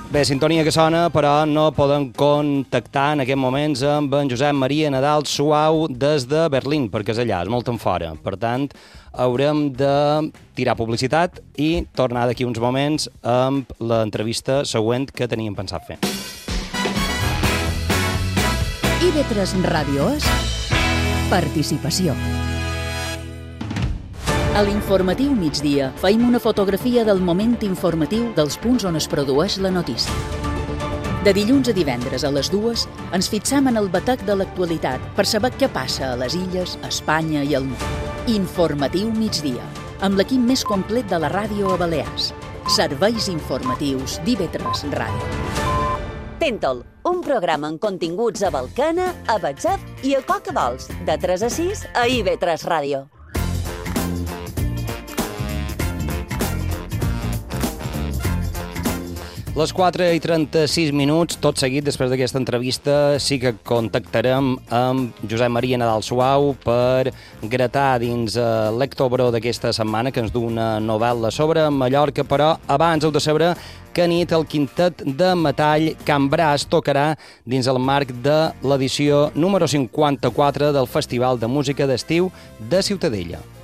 Bé, sintonia que sona, però no podem contactar en aquests moments amb en Josep Maria Nadal Suau des de Berlín, perquè és allà, és molt en fora. Per tant, haurem de tirar publicitat i tornar d'aquí uns moments amb l'entrevista següent que teníem pensat fer. IB3 Ràdio és participació. A l'informatiu migdia feim una fotografia del moment informatiu dels punts on es produeix la notícia. De dilluns a divendres a les 2 ens fixam en el batec de l'actualitat per saber què passa a les illes, a Espanya i al món. Informatiu migdia, amb l'equip més complet de la ràdio a Balears. Serveis informatius d'IB3 Ràdio. Tentol, un programa amb continguts a Balcana, a WhatsApp i a Coca-Vols, de 3 a 6 a IB3 Ràdio. Les 4:36, tot seguit, després d'aquesta entrevista, sí que contactarem amb Josep Maria Nadal Suau per gratar dins l'Ectobro d'aquesta setmana, que ens du una novel·la sobre Mallorca, però abans heu de saber que nit el quintet de metall Can Bràs tocarà dins el marc de l'edició número 54 del Festival de Música d'Estiu de Ciutadella.